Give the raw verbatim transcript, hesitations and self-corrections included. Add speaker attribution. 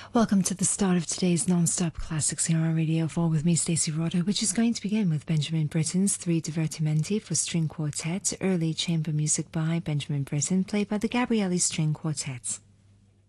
Speaker 1: Welcome to the start of today's non-stop classics here on Radio four with me, Stacey Rotter, which is going to begin with Benjamin Britten's Three Divertimenti for String Quartet, early chamber music by Benjamin Britten, played by the Gabrielli String Quartet.